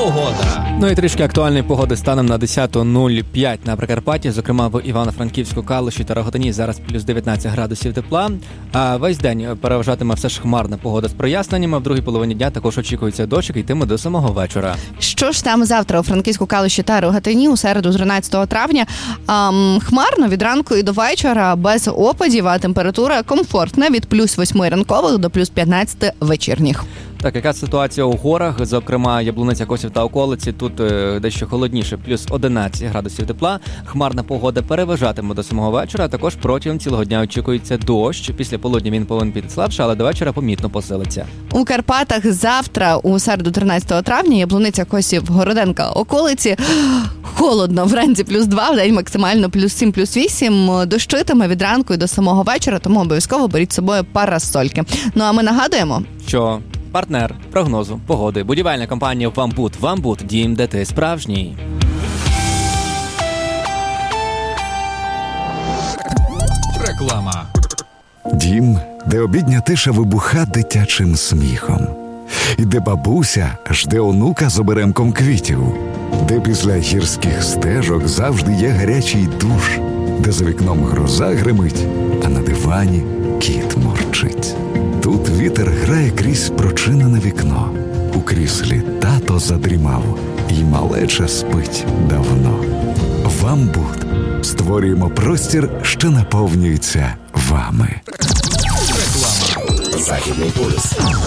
погода. Ну і трішки актуальної погоди станом на 10:05 на Прикарпатті, зокрема в Івано-Франківську, Калуші та Рогатині зараз плюс 19 градусів тепла. А весь день переважатиме все ж хмарна погода з проясненнями. В другій половині дня також очікується дощик, йтиме до самого вечора. Що ж там завтра у Франківську, Калуші та Рогатині у середу 13 травня? Хмарно від ранку і до вечора, без опадів, а температура комфортна від плюс 8 ранкових до плюс 15 вечірніх. Так, яка ситуація у горах, зокрема Яблуниця, Косів та околиці, тут дещо холодніше, плюс 11 градусів тепла. Хмарна погода переважатиме до самого вечора, також протягом цілого дня очікується дощ. Після полудня він повинен піти слабше, але до вечора помітно посилиться. У Карпатах завтра, у середу 13 травня, Яблуниця, Косів, Городенка, околиці. Холодно, вранці плюс 2, вдень максимально плюс 7, плюс 8. Дощитиме від ранку і до самого вечора, тому обов'язково беріть з собою парасольки. Ну а ми нагадуємо, що партнер прогнозу погоди – будівельна компанія «Вамбут». «Вамбут» – дім, де ти справжній. Реклама. Дім, де обідня тиша вибуха дитячим сміхом. І де бабуся жде онука з оберемком квітів. Де після гірських стежок завжди є гарячий душ. Де за вікном гроза гримить, а на дивані кіт морчить. Тут вітер грає крізь прочинене вікно. У кріслі тато задрімав, і малеча спить давно. «Вамбут» створюємо простір, що наповнюється вами. Реклама. Західний полюс.